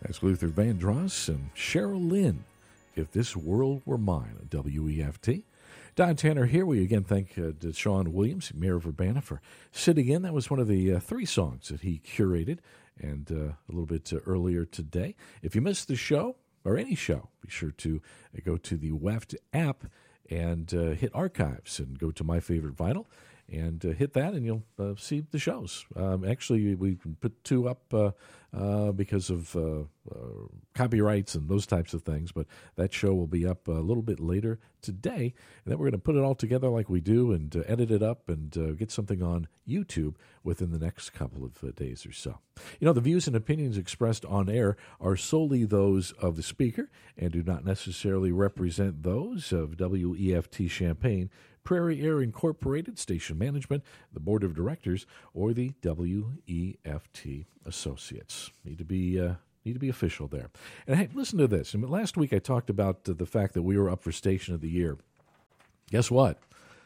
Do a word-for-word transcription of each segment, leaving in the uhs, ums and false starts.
That's Luther Vandross and Cheryl Lynn, If This World Were Mine, on W E F T. Don Tanner here. We again thank uh, Deshaun Williams, Mayor of Urbana, for sitting in. That was one of the uh, three songs that he curated, and uh, a little bit uh, earlier today. If you missed the show, or any show, be sure to uh, go to the W E F T app and uh, hit archives and go to My Favorite Vinyl and uh, hit that, and you'll uh, see the shows. Um, actually, we put two up uh, uh, because of uh, uh, copyrights and those types of things, but that show will be up a little bit later today, and then we're going to put it all together like we do and uh, edit it up and uh, get something on YouTube within the next couple of uh, days or so. You know, the views and opinions expressed on air are solely those of the speaker and do not necessarily represent those of W E F T Champaign, Prairie Air Incorporated, station management, the board of directors, or the W E F T associates. Need to be uh, need to be official there. And hey, listen to this. And last week I talked about uh, the fact that we were up for Station of the Year. Guess what?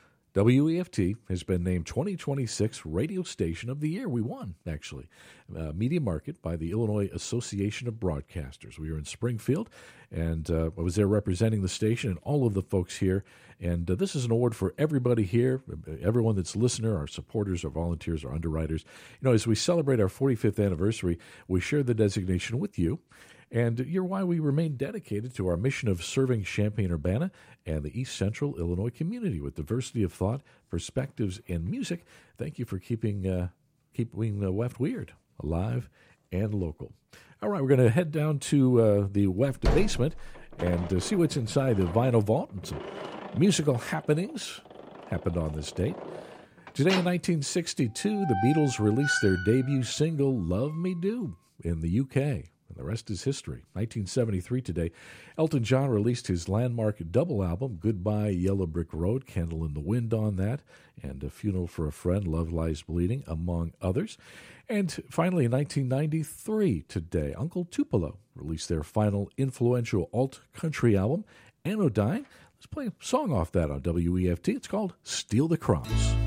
W E F T has been named twenty twenty-six Radio Station of the Year. We won, actually. Uh, Media Market by the Illinois Association of Broadcasters. We were in Springfield, and uh, I was there representing the station and all of the folks here. And uh, this is an award for everybody here, everyone that's a listener, our supporters, our volunteers, our underwriters. You know, as we celebrate our forty-fifth anniversary, we share the designation with you. And you're why we remain dedicated to our mission of serving Champaign-Urbana and the East Central Illinois community with diversity of thought, perspectives, and music. Thank you for keeping uh, keeping uh, W E F T Weird alive and local. All right, we're going to head down to uh, the W E F T basement and uh, see what's inside the vinyl vault and some musical happenings happened on this date. Today in nineteen sixty-two, the Beatles released their debut single, Love Me Do, in the U K. And the rest is history. nineteen seventy-three today, Elton John released his landmark double album, Goodbye Yellow Brick Road, Candle in the Wind on that, and A Funeral for a Friend, Love Lies Bleeding, among others. And finally, in nineteen ninety-three today, Uncle Tupelo released their final influential alt-country album, Anodyne. Let's play a song off that on W E F T. It's called Steal the Crumbs.